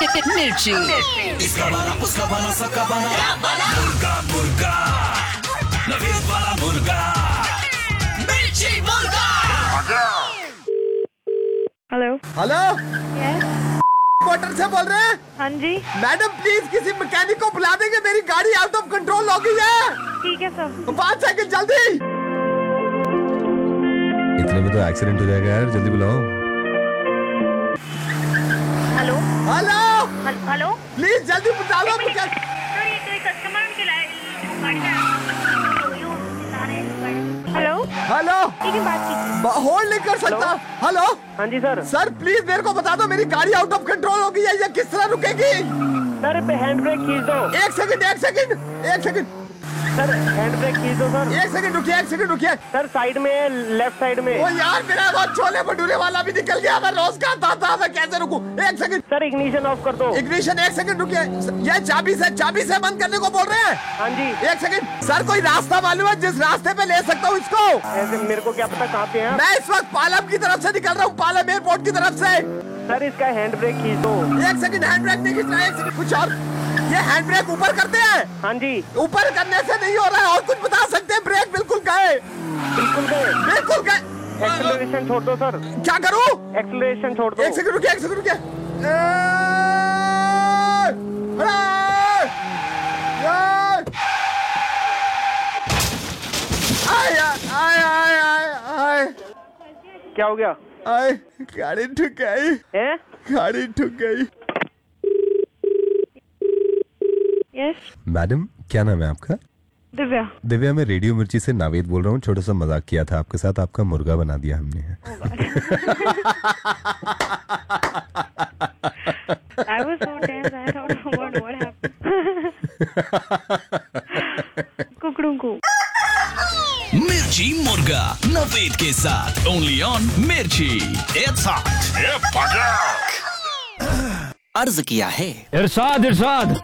मिर्ची। इसका वाला उसका वाला सबका वाला मुर्गा मुर्गा नवीद वाला मुर्गा मिर्ची मुर्गा। हेलो हेलो, यस क्वार्टर से बोल रहे हैं? हाँ जी मैडम प्लीज किसी मैकेनिक को बुला देंगे, मेरी गाड़ी आउट ऑफ कंट्रोल हो गई है। ठीक है सर। 5 सेकंड जल्दी। इतने में तो एक्सीडेंट हो जाएगा यार, जल्दी बुलाओ। हेलो हेलो हेलो प्लीज जल्दी बता लो। सर ये कोई कस्टमर के लिए गाड़ी हेलो हेलो, ठीक है बात की। होल्ड नहीं कर सकता। हेलो हाँ जी सर। सर प्लीज मेरे को बता दो, मेरी गाड़ी आउट ऑफ कंट्रोल हो गई है, ये किस तरह रुकेगी? सर हैंड ब्रेक खींच दो। एक सेकंड सर हैंड ब्रेक खींच दो सर। एक सेकंड रुकिए। सर साइड में, लेफ्ट साइड में। ओ यार मेरा वो छोले भटूरे वाला भी निकल गया, मैं रोज खाता था, मैं कैसे रुकूं? एक सेकंड सर इग्निशन ऑफ कर दो। इग्निशन, एक सेकंड रुकिए। ये चाबी से बंद करने को बोल रहे हैं? हाँ जी। एक सेकंड सर, कोई रास्ता मालूम है जिस रास्ते पे ले सकता हूँ इसको? ऐसे मेरे को क्या पता कहाँ पे है। मैं इस वक्त पालम की तरफ से निकल रहा हूँ, पालम एयरपोर्ट की तरफ से। सर इसका हैंड ब्रेक खींच दो। एक सेकंड, हैंड ब्रेक नहीं खींचना, एक सेकंड कुछ और। ये हैंड ब्रेक ऊपर करते हैं? हाँ जी। ऊपर करने से नहीं हो रहा है, और कुछ बता सकते हैं? ब्रेक बिल्कुल गए। एक्सेलरेशन छोड़ दो सर। क्या करूं? एक्सेलरेशन छोड़ दो। एक सेकंड रुकिए। क्या हो गया? गाड़ी ठुक गई। यस मैडम क्या नाम है आपका? दिव्या मैं रेडियो मिर्ची से नावेद बोल रहा हूँ। छोटा सा मजाक किया था आपके साथ, आपका मुर्गा बना दिया हमने। I was so tense, I don't know what happened. कुकड़ू मिर्ची मुर्गा नवीद के साथ ओनली ऑन मिर्ची। It's hot. अर्ज किया है इरशाद